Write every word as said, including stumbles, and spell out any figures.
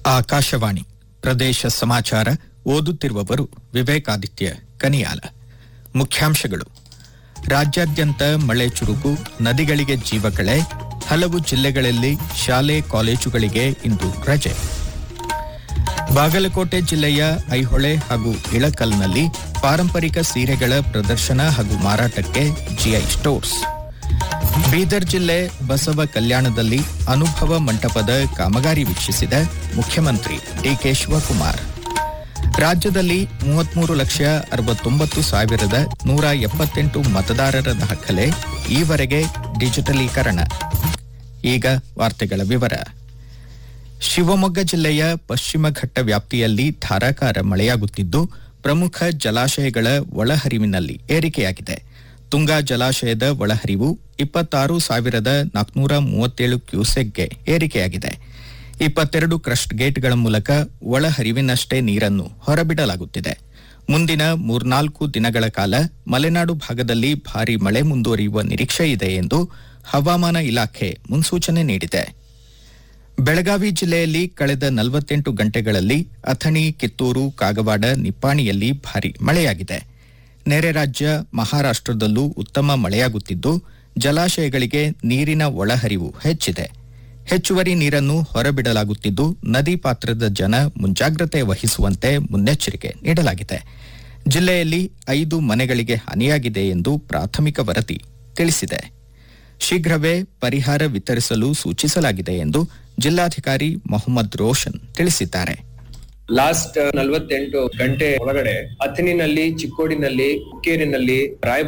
ಆಕಾಶವಾಣಿ ಪ್ರದೇಶ ಸಮಾಚಾರ ಓದುತ್ತಿರುವವರು ವಿವೇಕಾದಿತ್ಯ ಕನಿಯಾಲ. ಮುಖ್ಯಾಂಶಗಳು: ರಾಜ್ಯಾದ್ಯಂತ ಮಳೆ ಚುರುಕು, ನದಿಗಳಿಗೆ ಜೀವಕಳೆ, ಹಲವು ಜಿಲ್ಲೆಗಳಲ್ಲಿ ಶಾಲೆ ಕಾಲೇಜುಗಳಿಗೆ ಇಂದು ರಜೆ. ಬಾಗಲಕೋಟೆ ಜಿಲ್ಲೆಯ ಐಹೊಳೆ ಹಾಗೂ ಇಳಕಲ್ನಲ್ಲಿ ಪಾರಂಪರಿಕ ಸೀರೆಗಳ ಪ್ರದರ್ಶನ ಹಾಗೂ ಮಾರಾಟಕ್ಕೆ ಜಿಐ ಸ್ಟೋರ್ಸ್. ಬೀದರ್ ಜಿಲ್ಲೆ ಬಸವ ಕಲ್ಯಾಣದಲ್ಲಿ ಅನುಭವ ಮಂಟಪದ ಕಾಮಗಾರಿ ವೀಕ್ಷಿಸಿದ ಮುಖ್ಯಮಂತ್ರಿ ಡಿಕೆ ಶಿವಕುಮಾರ್. ರಾಜ್ಯದಲ್ಲಿ ಮೂವತ್ಮೂರು ಲಕ್ಷ ಅರವತ್ತೊಂಬತ್ತು ಸಾವಿರದ ನೂರ ಎಪ್ಪತ್ತೆಂಟು ಮತದಾರರ ದಾಖಲೆ, ಈವರೆಗೆ ಡಿಜಿಟಲೀಕರಣ. ಈಗ ವಾರ್ತೆಗಳ ವಿವರ. ಶಿವಮೊಗ್ಗ ಜಿಲ್ಲೆಯ ಪಶ್ಚಿಮ ಘಟ್ಟ ವ್ಯಾಪ್ತಿಯಲ್ಲಿ ಧಾರಾಕಾರ ಮಳೆಯಾಗುತ್ತಿದ್ದು, ಪ್ರಮುಖ ಜಲಾಶಯಗಳ ಒಳಹರಿವಿನಲ್ಲಿ ಏರಿಕೆಯಾಗಿದೆ. ತುಂಗಾ ಜಲಾಶಯದ ಒಳಹರಿವು ಇಪ್ಪತ್ತಾರು ಸಾವಿರದ ನಾಲ್ಕುನೂರ ಮೂವತ್ತೇಳು ಕ್ಯೂಸೆಕ್ಗೆ ಏರಿಕೆಯಾಗಿದೆ. ಇಪ್ಪತ್ತೆರಡು ಕ್ರಸ್ಟ್ ಗೇಟ್ಗಳ ಮೂಲಕ ಒಳಹರಿವಿನಷ್ಟೇ ನೀರನ್ನು ಹೊರಬಿಡಲಾಗುತ್ತಿದೆ. ಮುಂದಿನ ಮೂರ್ನಾಲ್ಕು ದಿನಗಳ ಕಾಲ ಮಲೆನಾಡು ಭಾಗದಲ್ಲಿ ಭಾರೀ ಮಳೆ ಮುಂದುವರಿಯುವ ನಿರೀಕ್ಷೆ ಇದೆ ಎಂದು ಹವಾಮಾನ ಇಲಾಖೆ ಮುನ್ಸೂಚನೆ ನೀಡಿದೆ. ಬೆಳಗಾವಿ ಜಿಲ್ಲೆಯಲ್ಲಿ ಕಳೆದ ನಲವತ್ತೆಂಟು ಗಂಟೆಗಳಲ್ಲಿ ಅಥಣಿ, ಕಿತ್ತೂರು, ಕಾಗವಾಡ, ನಿಪ್ಪಾಣಿಯಲ್ಲಿ ಭಾರೀ ಮಳೆಯಾಗಿದೆ. ನೆರೆ ರಾಜ್ಯ ಮಹಾರಾಷ್ಟದಲ್ಲೂ ಉತ್ತಮ ಮಳೆಯಾಗುತ್ತಿದ್ದು, ಜಲಾಶಯಗಳಿಗೆ ನೀರಿನ ಒಳಹರಿವು ಹೆಚ್ಚಿದೆ. ಹೆಚ್ಚುವರಿ ನೀರನ್ನು ಹೊರಬಿಡಲಾಗುತ್ತಿದ್ದು, ನದಿ ಪಾತ್ರದ ಜನ ಮುಂಜಾಗ್ರತೆ ವಹಿಸುವಂತೆ ಮುನ್ನೆಚ್ಚರಿಕೆ ನೀಡಲಾಗಿದೆ. ಜಿಲ್ಲೆಯಲ್ಲಿ ಐದು ಮನೆಗಳಿಗೆ ಹಾನಿಯಾಗಿದೆ ಎಂದು ಪ್ರಾಥಮಿಕ ವರದಿ ತಿಳಿಸಿದೆ. ಶೀಘ್ರವೇ ಪರಿಹಾರ ವಿತರಿಸಲು ಸೂಚಿಸಲಾಗಿದೆ ಎಂದು ಜಿಲ್ಲಾಧಿಕಾರಿ ಮೊಹಮ್ಮದ್ ರೋಷನ್ ತಿಳಿಸಿದ್ದಾರೆ. ಲಾಸ್ಟ್ ನಲವತ್ತೆಂಟು ಗಂಟೆ ಒಳಗಡೆ ಅಥಣಿನಲ್ಲಿ, ಚಿಕ್ಕೋಡಿನಲ್ಲಿ, ಹುಕ್ಕೇರಿನಲ್ಲಿ, ರಾಯ